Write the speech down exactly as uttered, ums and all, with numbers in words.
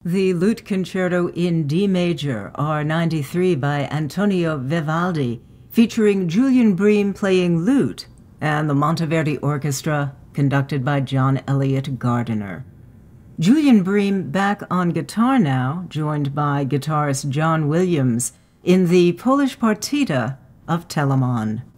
The Lute Concerto in D major, R ninety-three by Antonio Vivaldi, featuring Julian Bream playing lute, and the Monteverdi Orchestra, conducted by John Elliott Gardiner. Julian Bream back on guitar now, joined by guitarist John Williams, in the Polish Partita of Telemann.